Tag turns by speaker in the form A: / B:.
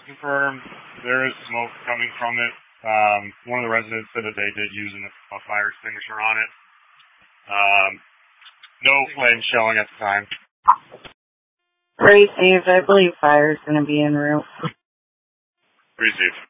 A: confirmed there is smoke coming from it. One of the residents said that they did use a fire extinguisher on it. No flames showing at the time.
B: Received. I believe fire is going to be en route.
A: Received.